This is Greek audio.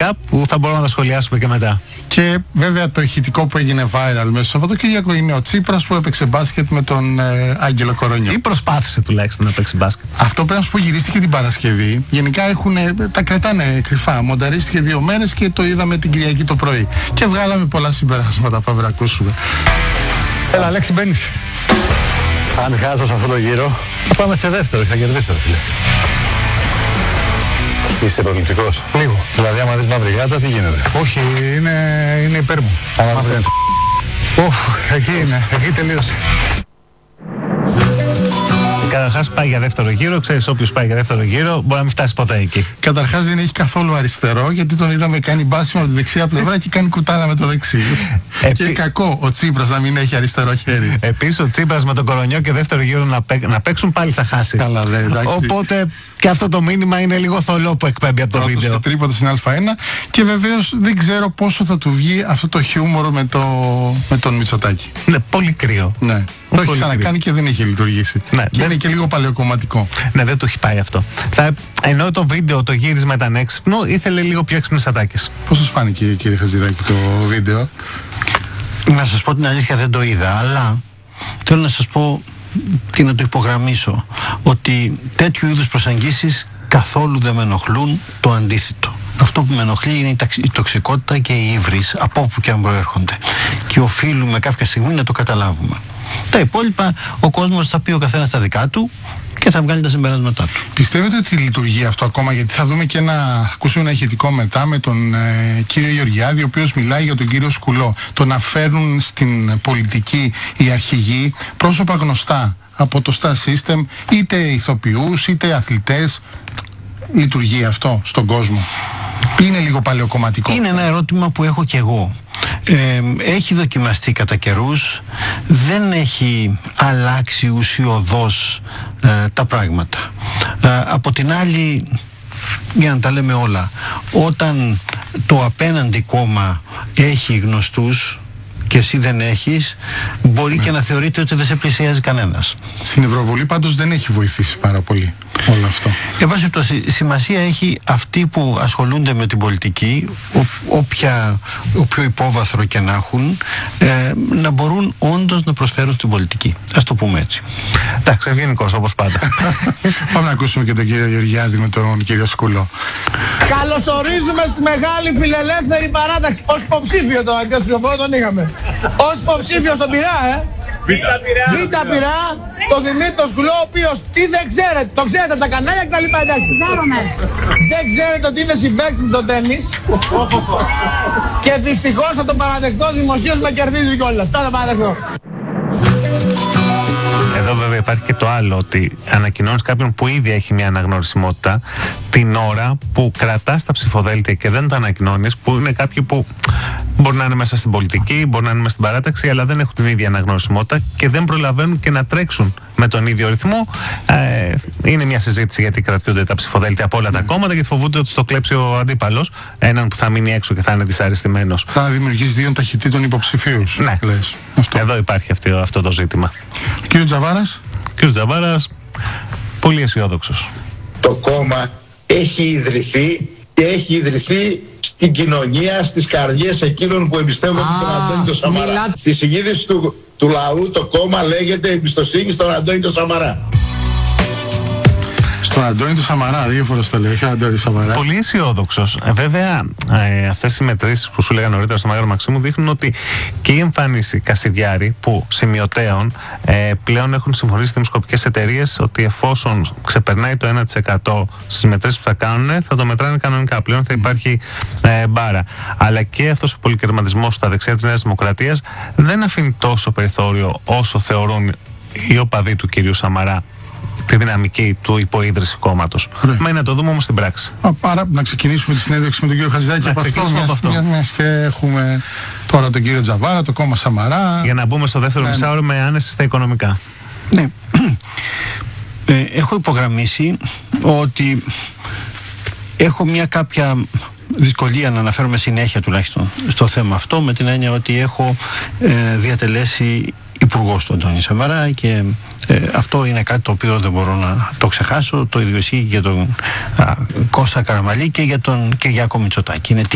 σημαντικά που θα μπορούμε να τα σχολιάσουμε και μετά. Και βέβαια το ηχητικό που έγινε viral μέσα στο Σαββατοκύριακο είναι ο Τσίπρας που έπαιξε μπάσκετ με τον Άγγελο Κορονιό. Ή προσπάθησε τουλάχιστον να παίξει μπάσκετ. Αυτό πρέπει να σου πω, γυρίστηκε την Παρασκευή. Γενικά τα κρατάνε κρυφά. Μονταρίστηκε 2 μέρες και το είδαμε την Κυριακή το πρωί. Και βγάλαμε πολλά συμπεράσματα. Πάμε να ακούσουμε. Έλα, Αλέξη, μπαίνεις. Αν χάσω σε αυτό το γύρο, θα πάμε σε δεύτερο. Θα κερδίσω, φίλε. Είσαι προληπτικός. Λίγο. Δηλαδή, άμα δεις μαύρη γάτα, τι γίνεται? Όχι, είναι υπέρ μου. Εκεί είναι, εκεί τελείωσε. Καταρχάς πάει για δεύτερο γύρο. Ξέρεις, όποιος πάει για δεύτερο γύρο μπορεί να μην φτάσει ποτέ εκεί. Καταρχάς δεν έχει καθόλου αριστερό, γιατί τον είδαμε κάνει μπάσιμο από τη δεξιά πλευρά και κάνει κουτάλα με το δεξί. Και κακό ο Τσίπρας να μην έχει αριστερό χέρι. Επίσης ο Τσίπρας με τον Κορονιό και δεύτερο γύρο να παίξουν πάλι θα χάσει. Καλά, εντάξει. Οπότε και αυτό το μήνυμα είναι λίγο θολό που εκπέμπει από το βίντεο. Σε τρίποντο στην Α1. Και βεβαίως δεν ξέρω πόσο θα του βγει αυτό το χιούμορο με τον Μητσοτάκη. Ναι, πολύ κρύο. Ναι. Το έχει ξανακάνει και δεν έχει λειτουργήσει. Ναι, και είναι και λίγο παλαιοκομματικό. Ναι, δεν του έχει πάει αυτό. Ενώ το βίντεο, το γύρισμα ήταν έξυπνο, ήθελε λίγο πιο έξυπνες ατάκες. Πώς σας φάνηκε, κύριε Χατζηδάκη, το βίντεο? Να σας πω την αλήθεια, δεν το είδα, αλλά θέλω να σας πω και να το υπογραμμίσω ότι τέτοιου είδους προσεγγίσεις καθόλου δεν με ενοχλούν, το αντίθετο. Αυτό που με ενοχλεί είναι η τοξικότητα και η ύβρις από όπου και αν προέρχονται. Και οφείλουμε κάποια στιγμή να το καταλάβουμε. Τα υπόλοιπα ο κόσμος θα πει ο καθένας τα δικά του και θα βγάλει τα συμπεράσματά του. Πιστεύετε ότι λειτουργεί αυτό ακόμα? Γιατί θα δούμε και ακούσουμε ένα ηχητικό μετά με τον κύριο Γεωργιάδη, ο οποίος μιλάει για τον κύριο Σκουλό. Το να φέρουν στην πολιτική οι αρχηγοί πρόσωπα γνωστά από το Star System, είτε ηθοποιούς είτε αθλητές. Λειτουργεί αυτό στον κόσμο? Είναι λίγο παλαιοκομματικό? Είναι ένα ερώτημα που έχω κι εγώ. Έχει δοκιμαστεί κατά καιρούς, δεν έχει αλλάξει ουσιωδώς τα πράγματα. Από την άλλη, για να τα λέμε όλα, όταν το απέναντι κόμμα έχει γνωστούς και εσύ δεν έχεις, μπορεί και να θεωρείται ότι δεν σε πλησιάζει κανένας. Στην Ευρωβουλή πάντως δεν έχει βοηθήσει πάρα πολύ όλο αυτό. Εν πάση περιπτώσει, σημασία έχει αυτοί που ασχολούνται με την πολιτική, όποιο υπόβαθρο και να έχουν, να μπορούν όντως να προσφέρουν στην πολιτική. Ας το πούμε έτσι. Εντάξει, ευγενικός όπως πάντα. Πάμε να ακούσουμε και τον κύριο Γεωργιάδη με τον κύριο Σκουλό. Καλωσορίζουμε στη μεγάλη φιλελεύθερη παράταξη. Ως υποψήφιο τον Αγγελικό τον είχαμε. Ως υποψήφιο στον Πειραιά, Β' Πειραιά, τον Δημήτρη Σκουλό, ο οποίος τι δεν ξέρετε, το ξέρετε τα κανάλια και τα λοιπά, εντάξει. Δεν ξέρετε ότι είναι συμπαίκτης με το τένις και δυστυχώς θα τον παραδεχτώ δημοσίως, με κερδίζει κιόλας. Θα τον παραδεχτώ. Εδώ βέβαια υπάρχει και το άλλο, ότι ανακοινώνεις κάποιον που ήδη έχει μια αναγνωρισιμότητα την ώρα που κρατάς τα ψηφοδέλτια και δεν τα ανακοινώνεις, που είναι κάποιοι που μπορεί να είναι μέσα στην πολιτική, μπορεί να είναι μέσα στην παράταξη, αλλά δεν έχουν την ίδια αναγνωρισιμότητα και δεν προλαβαίνουν και να τρέξουν με τον ίδιο ρυθμό. Είναι μια συζήτηση γιατί κρατιούνται τα ψηφοδέλτια από όλα τα κόμματα, γιατί φοβούνται ότι το κλέψει ο αντίπαλος, έναν που θα μείνει έξω και θα είναι δυσαρεστημένος. Θα δημιουργήσει 2 ταχυτήτων υποψηφίους. Ναι, λες. Εδώ υπάρχει αυτό το ζήτημα. Κύριο Τζαβάρας. Κύριος Τζαβάρας, πολύ αισιόδοξος. Το κόμμα έχει ιδρυθεί και έχει ιδρυθεί στην κοινωνία, στις καρδιές εκείνων που εμπιστεύονται τον Αντώνη τον Σαμαρά. Στη συγκίνηση του λαού το κόμμα λέγεται εμπιστοσύνη στον Αντώνη τον Σαμαρά. Στον Αντώνη του Σαμαρά, 2 φορές το λέει, όχι Αντώνη Σαμαρά. Πολύ αισιόδοξος. Βέβαια, αυτές οι μετρήσεις που σου λέγανε νωρίτερα στο Μάγαρο Μαξίμου δείχνουν ότι και η εμφάνιση Κασιδιάρη, που σημειωτέων πλέον έχουν συμφωνήσει δημοσκοπικές εταιρείες ότι εφόσον ξεπερνάει το 1% στις μετρήσεις που θα κάνουν, θα το μετράνε κανονικά. Πλέον θα υπάρχει μπάρα. Αλλά και αυτός ο πολυκερματισμός στα δεξιά της Νέας Δημοκρατίας δεν αφήνει τόσο περιθώριο όσο θεωρούν οι οπαδοί του κυρίου Σαμαρά τη δυναμική του υποίδρυση κόμματος. Μένει να το δούμε όμως στην πράξη. Άρα να ξεκινήσουμε τη συνέντευξη με τον κύριο Χατζηδάκη από αυτό. Μιας και έχουμε τώρα τον κύριο Τζαβάρα, το κόμμα Σαμαρά. Για να μπούμε στο δεύτερο μισάωρο με άνεση στα οικονομικά. Ναι. Έχω υπογραμμίσει ότι έχω μια κάποια δυσκολία να αναφέρομαι συνέχεια τουλάχιστον στο θέμα αυτό, με την έννοια ότι έχω διατελέσει υπουργός του Αντώνη Σαμαρά και αυτό είναι κάτι το οποίο δεν μπορώ να το ξεχάσω. Το ίδιο ισχύει για τον Κώστα Καραμανλή και για τον Κυριάκο Μητσοτάκη. Είναι